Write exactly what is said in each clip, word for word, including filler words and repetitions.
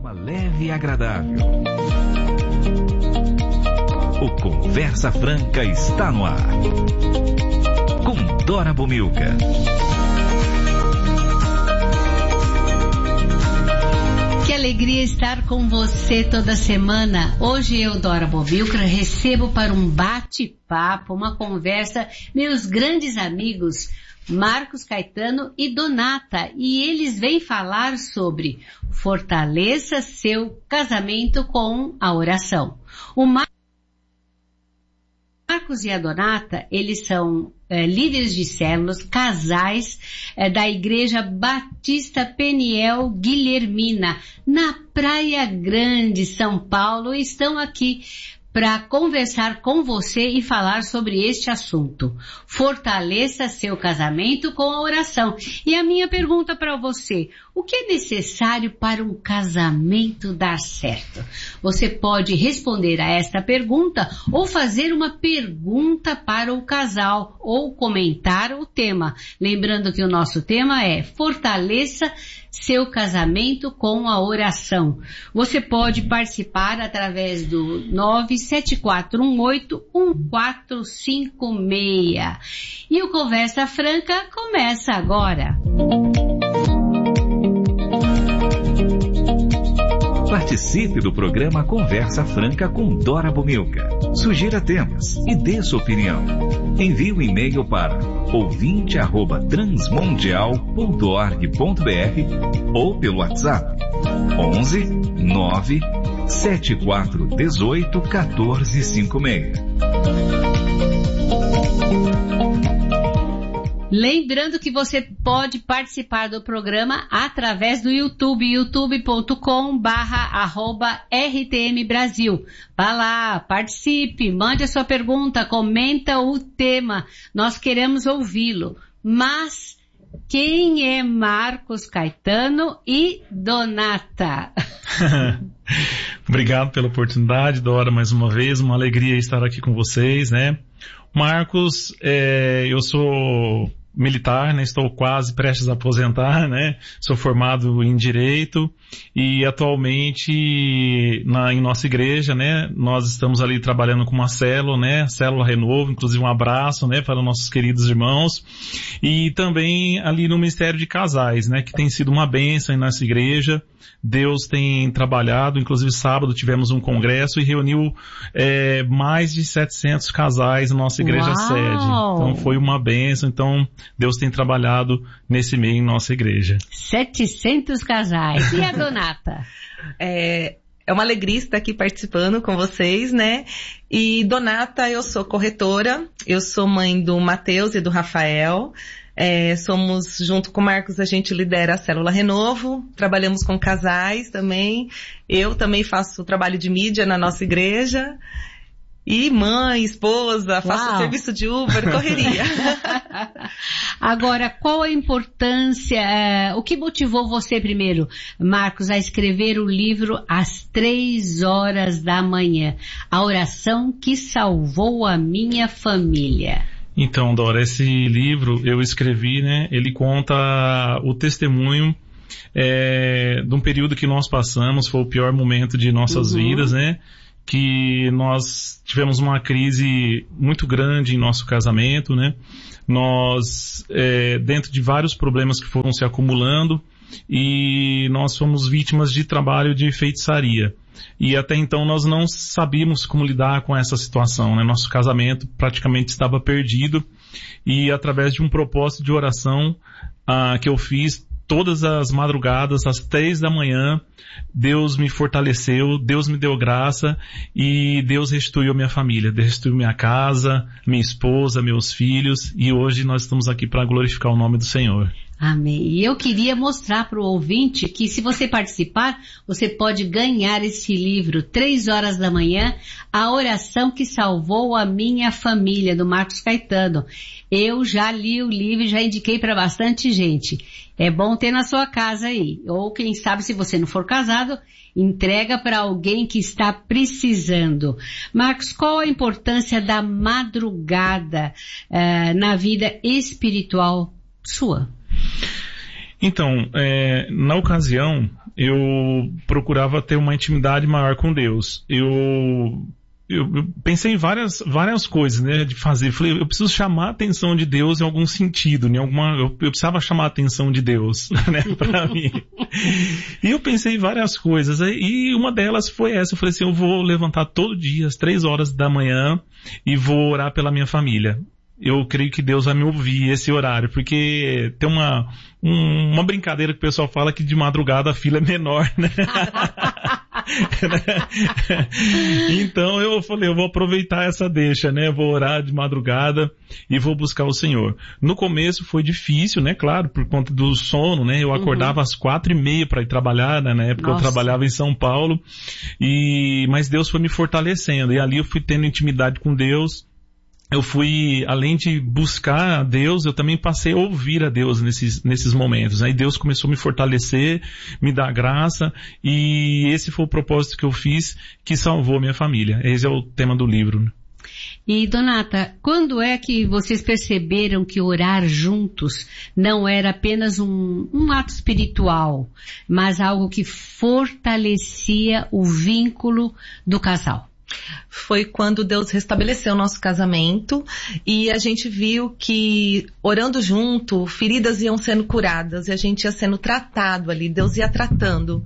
Uma leve e agradável. O Conversa Franca está no ar. Com Dora Bomilca. Que alegria estar com você toda semana. Hoje eu, Dora Bomilca, recebo para um bate-papo, uma conversa, meus grandes amigos Marcos Caetano e Donata, e eles vêm falar sobre fortaleça seu casamento com a oração. O Marcos e a Donata, eles são é, líderes de células, casais é, da Igreja Batista Peniel Guilhermina, na Praia Grande, São Paulo, e estão aqui para conversar com você e falar sobre este assunto. Fortaleça seu casamento com a oração. E a minha pergunta para você, o que é necessário para um casamento dar certo? Você pode responder a esta pergunta ou fazer uma pergunta para o casal ou comentar o tema. Lembrando que o nosso tema é fortaleça seu casamento com a oração. Você pode participar através do nove sete quatro um oito um quatro cinco seis. E o Conversa Franca começa agora. Participe do programa Conversa Franca com Dora Bomilca. Sugira temas e dê sua opinião. Envie um e-mail para ouvinte arroba transmundial ponto org ponto br ou pelo WhatsApp onze nove sete quatro um oito um quatro cinco seis. Lembrando que você pode participar do programa através do YouTube, youtube ponto com barra arroba R T M Brasil. Vá lá, participe, mande a sua pergunta, comenta o tema, nós queremos ouvi-lo. Mas quem é Marcos Caetano e Donata? Obrigado pela oportunidade, Dora, mais uma vez, uma alegria estar aqui com vocês, né? Marcos, é, eu sou militar, né? Estou quase prestes a aposentar, né? Sou formado em Direito e atualmente na, em nossa igreja, né? Nós estamos ali trabalhando com uma célula, né? Célula Renovo, inclusive um abraço, né? Para nossos queridos irmãos. E também ali no Ministério de Casais, né? Que tem sido uma bênção em nossa igreja. Deus tem trabalhado, inclusive sábado tivemos um congresso e reuniu é, mais de setecentos casais na nossa igreja Uau! Sede. Então foi uma bênção, então Deus tem trabalhado nesse meio em nossa igreja. setecentos casais. E a Donata? É, é uma alegria estar aqui participando com vocês, né? E Donata, eu sou corretora, eu sou mãe do Matheus e do Rafael. É, somos, junto com o Marcos, a gente lidera a Célula Renovo, trabalhamos com casais também, eu também faço trabalho de mídia na nossa igreja, e mãe, esposa, faço Uau. Serviço de Uber, correria. Agora, qual a importância, é, o que motivou você primeiro, Marcos, a escrever o livro Às Três Horas da Manhã, a oração que salvou a minha família? Então, Dora, esse livro eu escrevi, né, ele conta o testemunho é, de um período que nós passamos, foi o pior momento de nossas uhum. vidas, né, que nós tivemos uma crise muito grande em nosso casamento, né, nós, é, dentro de vários problemas que foram se acumulando, e nós fomos vítimas de trabalho de feitiçaria. E até então nós não sabíamos como lidar com essa situação, né? Nosso casamento praticamente estava perdido e através de um propósito de oração ah, que eu fiz todas as madrugadas, às três da manhã, Deus me fortaleceu, Deus me deu graça e Deus restituiu a minha família, restituiu minha casa, minha esposa, meus filhos e hoje nós estamos aqui para glorificar o nome do Senhor. Amém. E eu queria mostrar para o ouvinte que se você participar, você pode ganhar esse livro, Três Horas da Manhã, A Oração que Salvou a Minha Família, do Marcos Caetano. Eu já li o livro e já indiquei para bastante gente. É bom ter na sua casa aí. Ou quem sabe, se você não for casado, entrega para alguém que está precisando. Marcos, qual a importância da madrugada uh, na vida espiritual sua? Então, é, na ocasião, eu procurava ter uma intimidade maior com Deus. Eu, eu, eu pensei em várias, várias coisas, né, de fazer. Falei, eu preciso chamar a atenção de Deus em algum sentido, em alguma, eu, eu precisava chamar a atenção de Deus, né, pra mim. E eu pensei em várias coisas, e uma delas foi essa. Eu falei assim, eu vou levantar todo dia às três horas da manhã e vou orar pela minha família. Eu creio que Deus vai me ouvir esse horário, porque tem uma, um, uma brincadeira que o pessoal fala que de madrugada a fila é menor, né? Então eu falei, eu vou aproveitar essa deixa, né? Vou orar de madrugada e vou buscar o Senhor. No começo foi difícil, né? Claro, por conta do sono, né? Eu acordava uhum. às quatro e meia para ir trabalhar, né? Na época Nossa. Eu trabalhava em São Paulo, e mas Deus foi me fortalecendo, e ali eu fui tendo intimidade com Deus. Eu fui, além de buscar a Deus, eu também passei a ouvir a Deus nesses, nesses momentos. Aí Deus começou a me fortalecer, me dar graça, e esse foi o propósito que eu fiz, que salvou minha família. Esse é o tema do livro. E, Donata, quando é que vocês perceberam que orar juntos não era apenas um, um ato espiritual, mas algo que fortalecia o vínculo do casal? Foi quando Deus restabeleceu o nosso casamento e a gente viu que, orando junto, feridas iam sendo curadas e a gente ia sendo tratado ali, Deus ia tratando,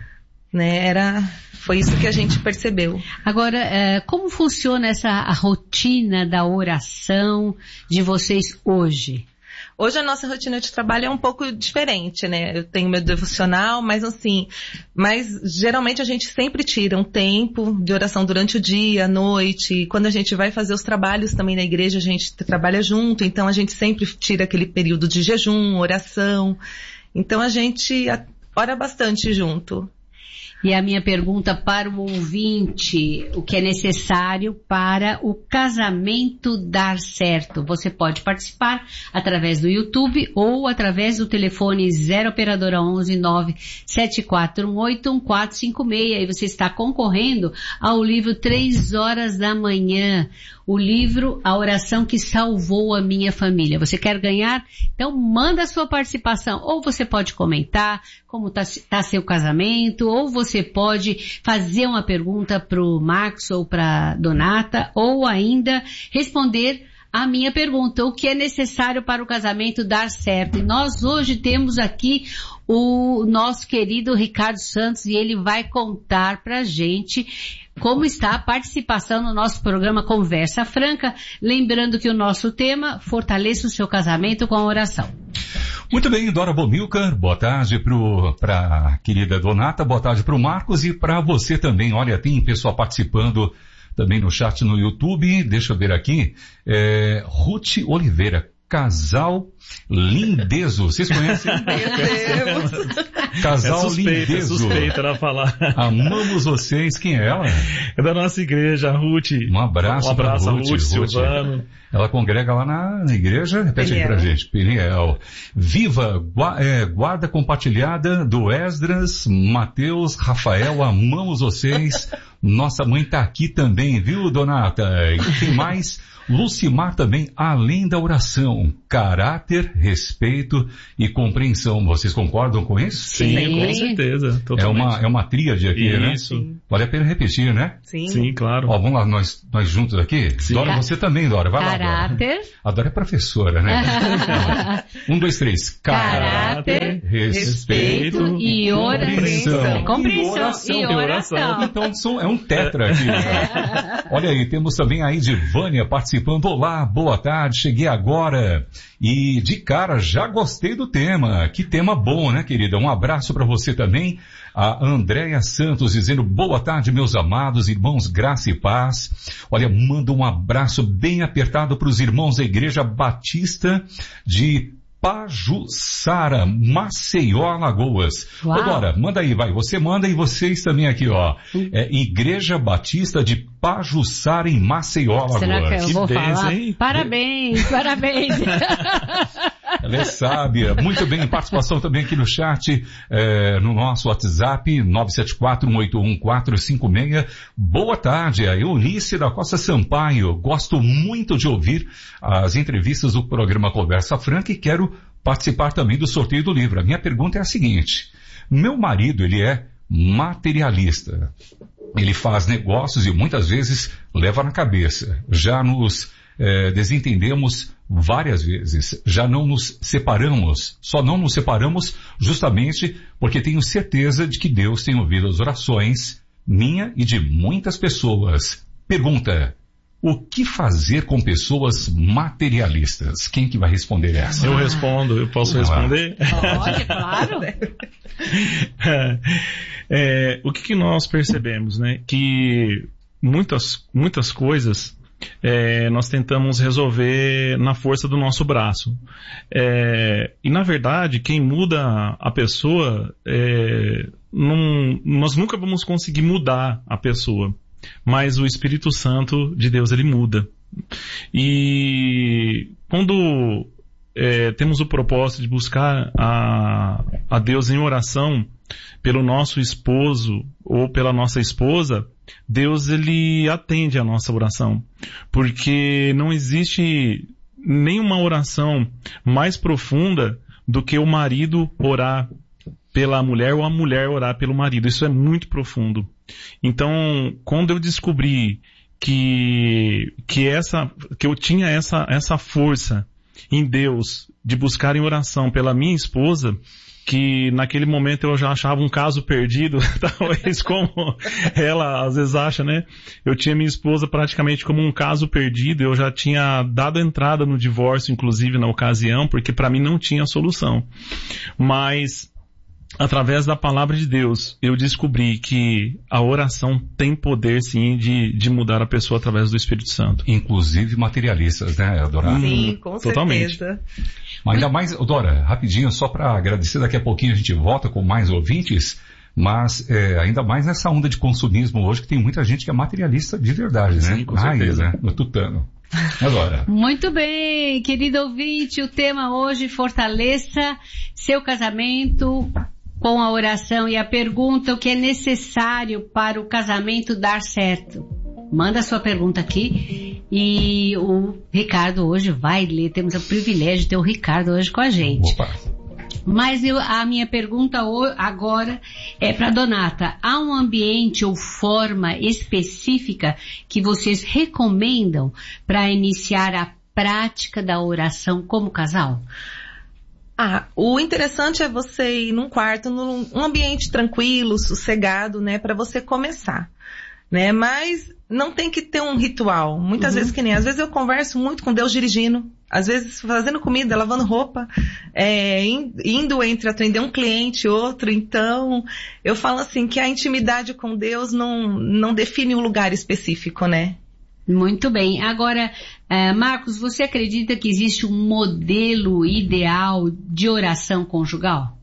né? Era, foi isso que a gente percebeu. Agora, como funciona essa a rotina da oração de vocês hoje? Hoje a nossa rotina de trabalho é um pouco diferente, né? Eu tenho meu devocional, mas assim, mas geralmente a gente sempre tira um tempo de oração durante o dia, à noite. Quando a gente vai fazer os trabalhos também na igreja, a gente trabalha junto, então a gente sempre tira aquele período de jejum, oração. Então a gente ora bastante junto. E a minha pergunta para o ouvinte, o que é necessário para o casamento dar certo? Você pode participar através do YouTube ou através do telefone zero operadora onze nove sete quatro um oito um quatro cinco seis. E você está concorrendo ao livro Três Horas da Manhã. O livro A Oração que Salvou a Minha Família. Você quer ganhar? Então manda a sua participação. Ou você pode comentar como está tá seu casamento, ou você pode fazer uma pergunta para o Marcos ou para Donata, ou ainda responder a minha pergunta, o que é necessário para o casamento dar certo. E nós hoje temos aqui o nosso querido Ricardo Santos, e ele vai contar pra gente como está a participação no nosso programa Conversa Franca, lembrando que o nosso tema, fortaleça o seu casamento com a oração. Muito bem, Dora Bomilcar, boa tarde para a querida Donata, boa tarde para o Marcos e para você também. Olha, tem pessoal participando também no chat no YouTube, deixa eu ver aqui, é, Ruth Oliveira, casal lindezo, vocês conhecem? Meu Deus. Casal é suspeita, lindezo. Suspeita pra falar. Amamos vocês, quem é ela? É da nossa igreja, a Ruth. Um abraço, um abraço pra a Ruth, Ruth, Ruth. Silvano. Ela congrega lá na, na igreja, repete Peniel. Aí pra gente, Peniel. Viva, gua, é, guarda compartilhada do Esdras, Mateus, Rafael, amamos vocês. Nossa mãe tá aqui também, viu, Donata? E quem mais? Lucimar também, além da oração, caráter, respeito e compreensão. Vocês concordam com isso? Sim, Sim. com certeza. É uma, é uma tríade aqui, isso. né? Isso. Vale a pena repetir, né? Sim. Sim, claro. Ó, vamos lá, nós, nós juntos aqui? Sim. Dora, você também, Dora. Vai caráter. lá, Dora. A Dora é professora, né? um, dois, três. Caráter, respeito, respeito e oração. Compreensão. E oração. Então, é um tetra aqui. Né? Olha aí, temos também a Edivânia participando. Olá, boa tarde, cheguei agora e de cara já gostei do tema. Que tema bom, né, querida? Um abraço para você também. A Andréia Santos dizendo boa tarde, meus amados irmãos, graça e paz. Olha, manda um abraço bem apertado para os irmãos da Igreja Batista de Pajuçara, Maceió, Alagoas. Ô, Dora, manda aí, vai. Você manda e vocês também aqui, ó. É Igreja Batista de Pajuçara, em Maceió, Alagoas. Será que eu que vou beijo, falar? Hein? Parabéns, parabéns. Ela é sábia. Muito bem, participação também aqui no chat, é, no nosso WhatsApp, nove sete quatro, um oito um, quatro cinco seis. Boa tarde, a Eunice da Costa Sampaio. Gosto muito de ouvir as entrevistas do programa Conversa Franca e quero participar também do sorteio do livro. A minha pergunta é a seguinte: Meu marido, ele é materialista. Ele faz negócios e muitas vezes leva na cabeça. Já nos eh, desentendemos várias vezes. Já não nos separamos. Só não nos separamos justamente porque tenho certeza de que Deus tem ouvido as orações minha e de muitas pessoas. Pergunta: o que fazer com pessoas materialistas? Quem que vai responder essa? Eu respondo, eu posso responder? Pode, claro. é, é, o que, que nós percebemos, né? Que muitas, muitas coisas é, nós tentamos resolver na força do nosso braço. É, e na verdade, quem muda a pessoa, é, não, nós nunca vamos conseguir mudar a pessoa. Mas o Espírito Santo de Deus, ele muda. E quando é, temos o propósito de buscar a, a Deus em oração pelo nosso esposo ou pela nossa esposa, Deus, ele atende a nossa oração. Porque não existe nenhuma oração mais profunda do que o marido orar pela mulher ou a mulher orar pelo marido. Isso é muito profundo. Então, quando eu descobri que, que, essa, que eu tinha essa, essa força em Deus de buscar em oração pela minha esposa, que naquele momento eu já achava um caso perdido, talvez como ela às vezes acha, né? Eu tinha minha esposa praticamente como um caso perdido, eu já tinha dado entrada no divórcio, inclusive na ocasião, porque para mim não tinha solução. Mas através da palavra de Deus, eu descobri que a oração tem poder, sim, de, de mudar a pessoa através do Espírito Santo. Inclusive materialistas, né, Dora? Sim, com Totalmente. certeza. Mas ainda mais, Dora, rapidinho, só para agradecer, daqui a pouquinho a gente volta com mais ouvintes, mas é, ainda mais nessa onda de consumismo hoje, que tem muita gente que é materialista de verdade, né? Sim, com certeza. Raiz, né? No tutano. Agora. Muito bem, querido ouvinte, o tema hoje: fortaleça seu casamento com a oração, e a pergunta: o que é necessário para o casamento dar certo? Manda sua pergunta aqui e o Ricardo hoje vai ler. Temos o privilégio de ter o Ricardo hoje com a gente. Opa. Mas eu, a minha pergunta agora é para Donata. Há um ambiente ou forma específica que vocês recomendam para iniciar a prática da oração como casal? Ah, o interessante é você ir num quarto, num um ambiente tranquilo, sossegado, né, para você começar, né, mas não tem que ter um ritual. Muitas uhum. vezes que nem, às vezes eu converso muito com Deus dirigindo, às vezes fazendo comida, lavando roupa, é, indo entre atender um cliente, outro. Então, eu falo assim que a intimidade com Deus não, não define um lugar específico, né? Muito bem. Agora, uh, Marcos, você acredita que existe um modelo ideal de oração conjugal?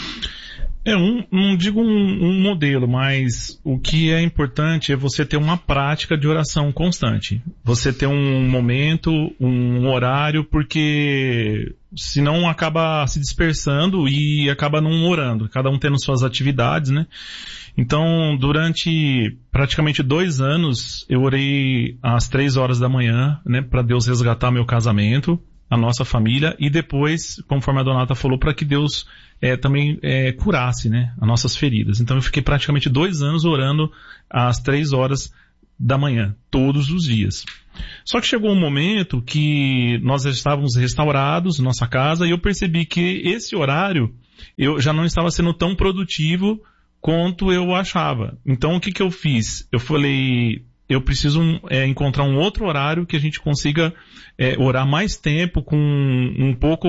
É, um, não digo um, um modelo, mas o que é importante é você ter uma prática de oração constante. Você ter um momento, um horário, porque senão acaba se dispersando e acaba não orando, cada um tendo suas atividades, né? Então, durante praticamente dois anos, eu orei às três horas da manhã, né, para Deus resgatar meu casamento, a nossa família, e depois, conforme a Donata falou, para que Deus é, também é, curasse, né, as nossas feridas. Então, eu fiquei praticamente dois anos orando às três horas da manhã, todos os dias. Só que chegou um momento que nós já estávamos restaurados, nossa casa, e eu percebi que esse horário, eu já não estava sendo tão produtivo quanto eu achava. Então, o que que eu fiz? Eu falei, eu preciso é, encontrar um outro horário que a gente consiga é, orar mais tempo, com um pouco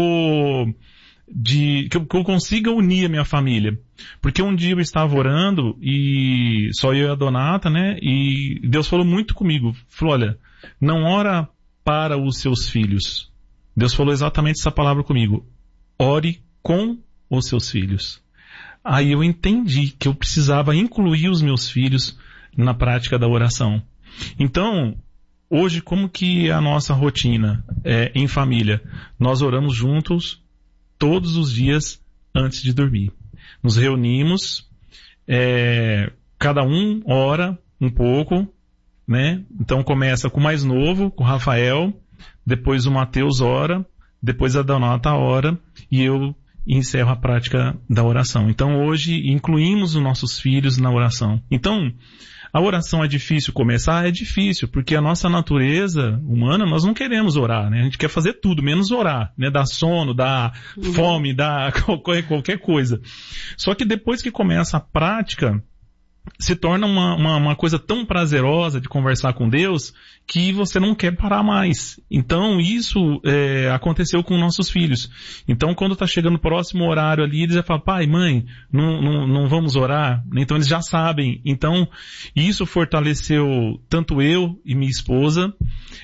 de... Que eu, que eu consiga unir a minha família. Porque um dia eu estava orando, e só eu e a Donata, né? E Deus falou muito comigo. Falou, olha, não ora para os seus filhos. Deus falou exatamente essa palavra comigo. Ore com os seus filhos. Aí eu entendi que eu precisava incluir os meus filhos na prática da oração. Então, hoje, como que é a nossa rotina é, em família? Nós oramos juntos todos os dias antes de dormir. Nos reunimos, é, cada um ora um pouco, né? Então começa com o mais novo, com o Rafael, depois o Mateus ora, depois a Donata ora, e eu e encerro a prática da oração. Então hoje incluímos os nossos filhos na oração. Então, a oração é difícil começar? É difícil, porque a nossa natureza humana, nós não queremos orar, né? A gente quer fazer tudo, menos orar, né? Dar sono, dar uhum. fome, dar qualquer, qualquer coisa. Só que depois que começa a prática, se torna uma, uma, uma coisa tão prazerosa de conversar com Deus que você não quer parar mais. Então isso é, aconteceu com nossos filhos. Então quando está chegando o próximo horário ali, eles já falam, pai, mãe, não, não, não vamos orar? Então eles já sabem. Então isso fortaleceu tanto eu e minha esposa,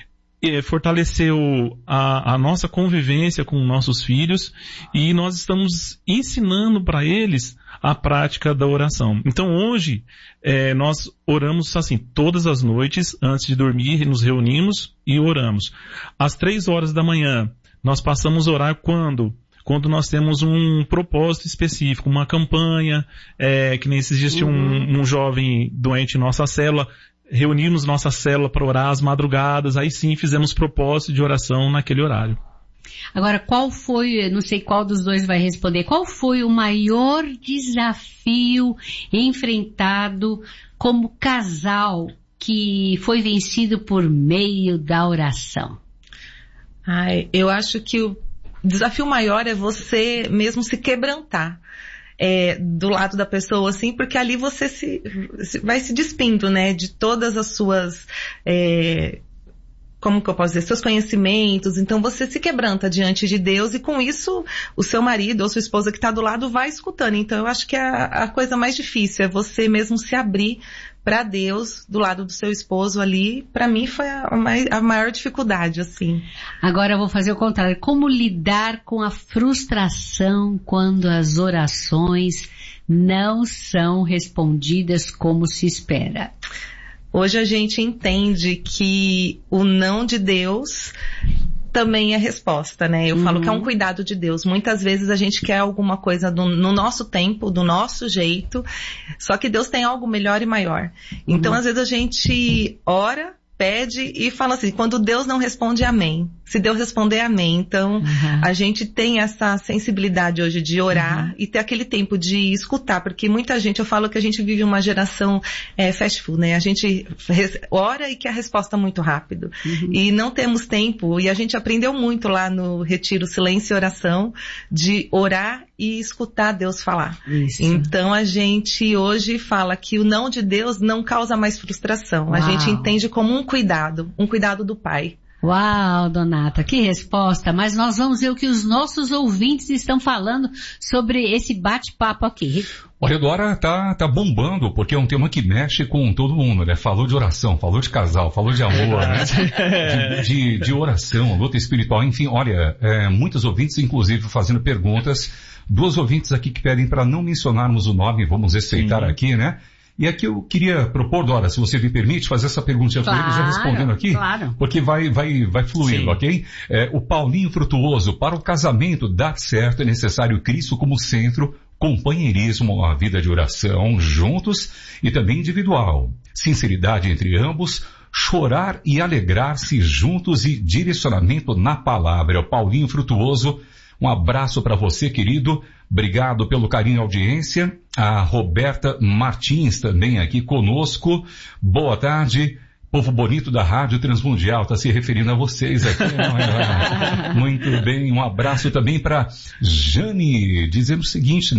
fortaleceu a, a nossa convivência com nossos filhos, e nós estamos ensinando para eles a prática da oração. Então hoje é, nós oramos assim, todas as noites, antes de dormir, nos reunimos e oramos. Às três horas da manhã, nós passamos a orar quando? Quando nós temos um propósito específico, uma campanha, é, que nem esses dias tinha um, um jovem doente em nossa célula, reunimos nossa célula para orar às madrugadas, aí sim fizemos propósito de oração naquele horário. Agora, qual foi, não sei qual dos dois vai responder, qual foi o maior desafio enfrentado como casal que foi vencido por meio da oração? Ai, eu acho que o desafio maior é você mesmo se quebrantar. É, do lado da pessoa, assim, porque ali você se, se vai se despindo, né, de todas as suas, é, como que eu posso dizer, seus conhecimentos. Então você se quebranta diante de Deus, e com isso o seu marido ou sua esposa que está do lado vai escutando. Então eu acho que a, a coisa mais difícil é você mesmo se abrir para Deus do lado do seu esposo ali. Para mim foi a, mai, a maior dificuldade, assim. Agora eu vou fazer o contrário. Como lidar com a frustração quando as orações não são respondidas como se espera? Hoje a gente entende que o não de Deus também é resposta, né? Eu uhum. falo que é um cuidado de Deus. Muitas vezes a gente quer alguma coisa do, no nosso tempo, do nosso jeito, só que Deus tem algo melhor e maior. Uhum. Então, às vezes a gente ora, pede e fala assim, quando Deus não responde, amém. Se Deus responder, amém. Então, uhum. a gente tem essa sensibilidade hoje de orar uhum. e ter aquele tempo de escutar, porque muita gente, eu falo que a gente vive uma geração é, fast food, né? A gente ora e quer a resposta muito rápido. Uhum. E não temos tempo, e a gente aprendeu muito lá no Retiro Silêncio e Oração, de orar e escutar Deus falar. Isso. Então a gente hoje fala que o não de Deus não causa mais frustração. Uau. A gente entende como um cuidado, um cuidado do Pai. Uau, Donata, que resposta. Mas nós vamos ver o que os nossos ouvintes estão falando sobre esse bate-papo aqui. Olha, Dora tá, tá bombando, porque é um tema que mexe com todo mundo, né? Falou de oração, falou de casal, falou de amor, né? De, de, de oração, luta espiritual, enfim, olha, é, muitos ouvintes, inclusive, fazendo perguntas. Duas ouvintes aqui que pedem para não mencionarmos o nome, vamos aceitar Sim. aqui, né? E aqui eu queria propor, Dora, se você me permite, fazer essa perguntinha claro, para ele, já respondendo aqui, claro. Porque vai, vai, vai fluindo, Sim. ok? É, o Paulinho Frutuoso, para o casamento dar certo é necessário Cristo como centro, companheirismo, a vida de oração juntos e também individual, sinceridade entre ambos, chorar e alegrar-se juntos e direcionamento na palavra. É o Paulinho Frutuoso. Um abraço para você, querido. Obrigado pelo carinho e audiência. A Roberta Martins também aqui conosco. Boa tarde. Povo bonito da Rádio Transmundial, está se referindo a vocês aqui. Não é? Muito bem. Um abraço também para Jane, dizendo o seguinte, né?